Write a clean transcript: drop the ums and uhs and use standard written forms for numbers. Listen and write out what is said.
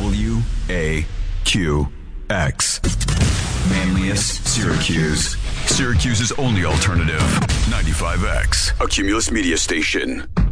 WAQX. Manlius, Syracuse. Syracuse's only alternative. 95X, a Cumulus media station.